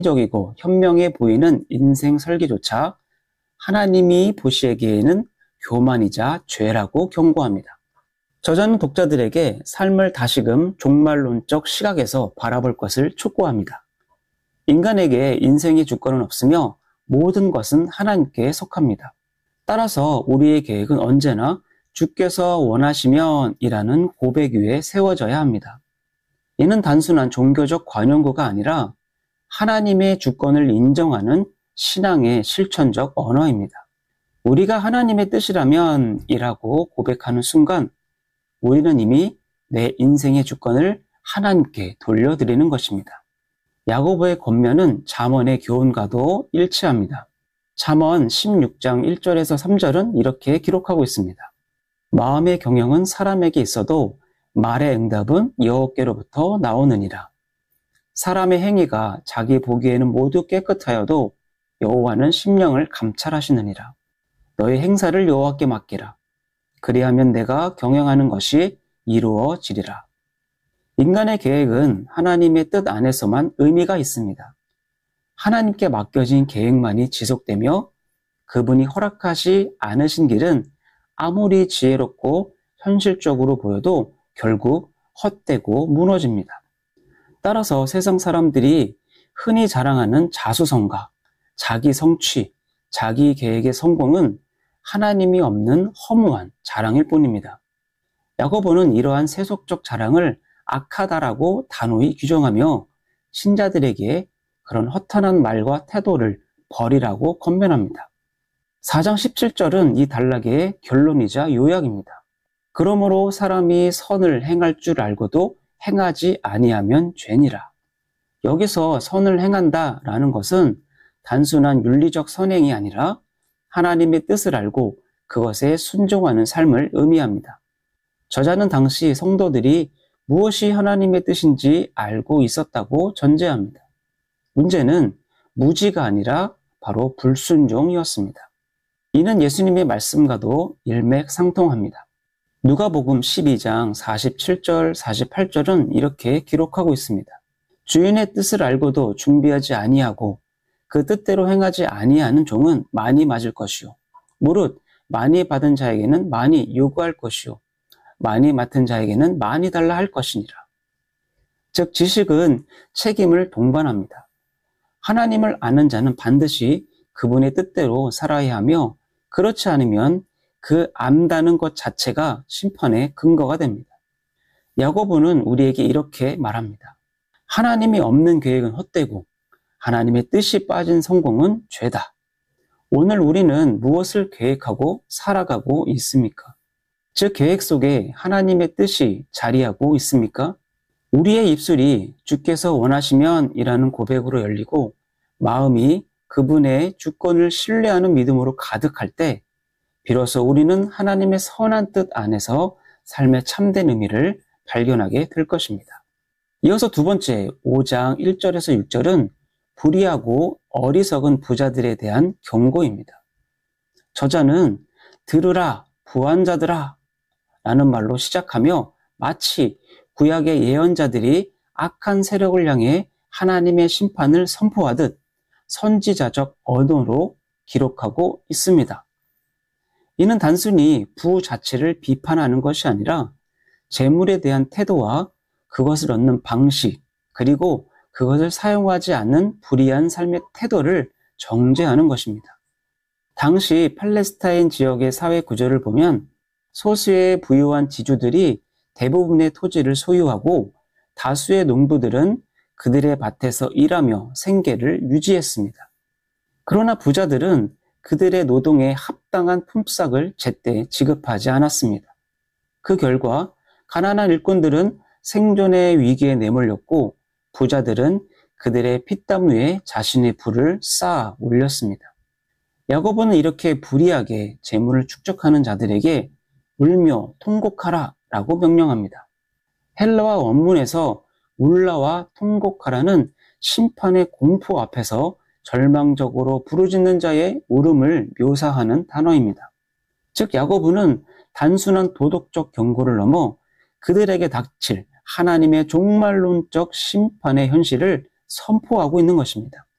적이고 현명해 보이는 인생 설계조차 하나님이 보시기에는 교만이자 죄라고 경고합니다. 저자는 독자들에게 삶을 다시금 종말론적 시각에서 바라볼 것을 촉구합니다. 인간에게 인생의 주권은 없으며 모든 것은 하나님께 속합니다. 따라서 우리의 계획은 언제나 주께서 원하시면 이라는 고백 위에 세워져야 합니다. 이는 단순한 종교적 관용구가 아니라 하나님의 주권을 인정하는 신앙의 실천적 언어입니다. 우리가 하나님의 뜻이라면 이라고 고백하는 순간 우리는 이미 내 인생의 주권을 하나님께 돌려드리는 것입니다. 야고보의 권면은 잠언의 교훈과도 일치합니다. 잠언 16장 1절에서 3절은 이렇게 기록하고 있습니다. 마음의 경영은 사람에게 있어도 말의 응답은 여호와께로부터 나오느니라. 사람의 행위가 자기 보기에는 모두 깨끗하여도 여호와는 심령을 감찰하시느니라. 너의 행사를 여호와께 맡기라. 그리하면 내가 경영하는 것이 이루어지리라. 인간의 계획은 하나님의 뜻 안에서만 의미가 있습니다. 하나님께 맡겨진 계획만이 지속되며 그분이 허락하지 않으신 길은 아무리 지혜롭고 현실적으로 보여도 결국 헛되고 무너집니다. 따라서 세상 사람들이 흔히 자랑하는 자수성가, 자기 성취, 자기 계획의 성공은 하나님이 없는 허무한 자랑일 뿐입니다. 야고보는 이러한 세속적 자랑을 악하다라고 단호히 규정하며 신자들에게 그런 허탄한 말과 태도를 버리라고 권면합니다. 4장 17절은 이 단락의 결론이자 요약입니다. 그러므로 사람이 선을 행할 줄 알고도 행하지 아니하면 죄니라. 여기서 선을 행한다라는 것은 단순한 윤리적 선행이 아니라 하나님의 뜻을 알고 그것에 순종하는 삶을 의미합니다. 저자는 당시 성도들이 무엇이 하나님의 뜻인지 알고 있었다고 전제합니다. 문제는 무지가 아니라 바로 불순종이었습니다. 이는 예수님의 말씀과도 일맥상통합니다. 누가복음 12장 47절, 48절은 이렇게 기록하고 있습니다. 주인의 뜻을 알고도 준비하지 아니하고 그 뜻대로 행하지 아니하는 종은 많이 맞을 것이요. 무릇 많이 받은 자에게는 많이 요구할 것이요. 많이 맡은 자에게는 많이 달라 할 것이니라. 즉 지식은 책임을 동반합니다. 하나님을 아는 자는 반드시 그분의 뜻대로 살아야 하며 그렇지 않으면 그 안다는 것 자체가 심판의 근거가 됩니다. 야고보는 우리에게 이렇게 말합니다. 하나님이 없는 계획은 헛되고 하나님의 뜻이 빠진 성공은 죄다. 오늘 우리는 무엇을 계획하고 살아가고 있습니까? 즉 계획 속에 하나님의 뜻이 자리하고 있습니까? 우리의 입술이 주께서 원하시면 이라는 고백으로 열리고 마음이 그분의 주권을 신뢰하는 믿음으로 가득할 때 비로소 우리는 하나님의 선한 뜻 안에서 삶의 참된 의미를 발견하게 될 것입니다. 이어서 두 번째 5장 1절에서 6절은 불의하고 어리석은 부자들에 대한 경고입니다. 저자는 들으라 부한자들아 라는 말로 시작하며 마치 구약의 예언자들이 악한 세력을 향해 하나님의 심판을 선포하듯 선지자적 언어로 기록하고 있습니다. 이는 단순히 부 자체를 비판하는 것이 아니라 재물에 대한 태도와 그것을 얻는 방식, 그리고 그것을 사용하지 않는 불의한 삶의 태도를 정죄하는 것입니다. 당시 팔레스타인 지역의 사회 구조를 보면 소수의 부유한 지주들이 대부분의 토지를 소유하고 다수의 농부들은 그들의 밭에서 일하며 생계를 유지했습니다. 그러나 부자들은 그들의 노동에 합당한 품삯을 제때 지급하지 않았습니다. 그 결과 가난한 일꾼들은 생존의 위기에 내몰렸고 부자들은 그들의 피땀 위에 자신의 부를 쌓아 올렸습니다. 야고보는 이렇게 불의하게 재물을 축적하는 자들에게 울며 통곡하라 라고 명령합니다. 헬라어 원문에서 울라와 통곡하라는 심판의 공포 앞에서 절망적으로 부르짖는 자의 울음을 묘사하는 단어입니다. 즉 야고보는 단순한 도덕적 경고를 넘어 그들에게 닥칠 하나님의 종말론적 심판의 현실을 선포하고 있는 것입니다.